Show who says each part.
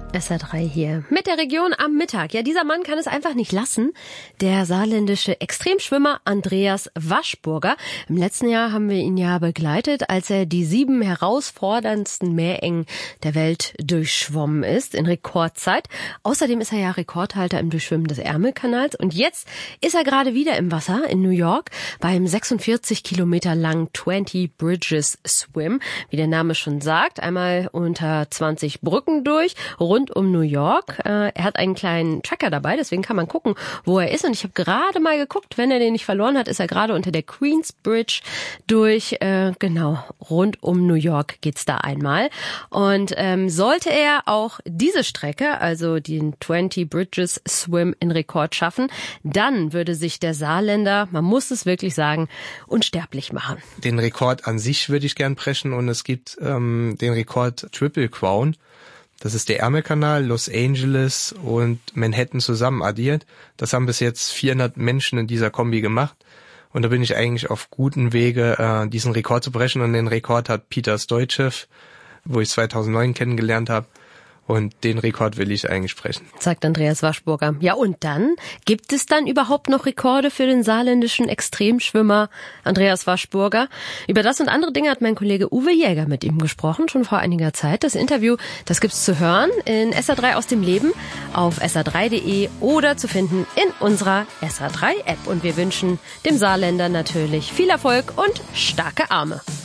Speaker 1: SR3 hier mit der Region am Mittag. Ja, dieser Mann kann es einfach nicht lassen. Der saarländische Extremschwimmer Andreas Waschburger. Im letzten Jahr haben wir ihn ja begleitet, als er die 7 herausforderndsten Meerengen der Welt durchschwommen ist in Rekordzeit. Außerdem ist er ja Rekordhalter im Durchschwimmen des Ärmelkanals. Und jetzt ist er gerade wieder im Wasser in New York beim 46 Kilometer langen 20 Bridges Swim. Wie der Name schon sagt, einmal unter 20 Brücken durch, rund um New York. Er hat einen kleinen Tracker dabei, deswegen kann man gucken, wo er ist. Und ich habe gerade mal geguckt, wenn er den nicht verloren hat, ist er gerade unter der Queensbridge durch. Genau, rund um New York geht's da einmal. Und sollte er auch diese Strecke, also den 20 Bridges Swim in Rekord schaffen, dann würde sich der Saarländer, man muss es wirklich sagen, unsterblich machen.
Speaker 2: Den Rekord an sich würde ich gern brechen und es gibt den Rekord Triple Crown. Das ist der Ärmelkanal, Los Angeles und Manhattan zusammen addiert. Das haben bis jetzt 400 Menschen in dieser Kombi gemacht. Und da bin ich eigentlich auf gutem Wege, diesen Rekord zu brechen. Und den Rekord hat Peter Stoichev, wo ich 2009 kennengelernt habe. Und den Rekord will ich eigentlich brechen.
Speaker 1: Sagt Andreas Waschburger. Ja, und dann? Gibt es dann überhaupt noch Rekorde für den saarländischen Extremschwimmer Andreas Waschburger? Über das und andere Dinge hat mein Kollege Uwe Jäger mit ihm gesprochen, schon vor einiger Zeit. Das Interview, das gibt's zu hören in SR3 aus dem Leben auf sr3.de oder zu finden in unserer SR3-App. Und wir wünschen dem Saarländer natürlich viel Erfolg und starke Arme.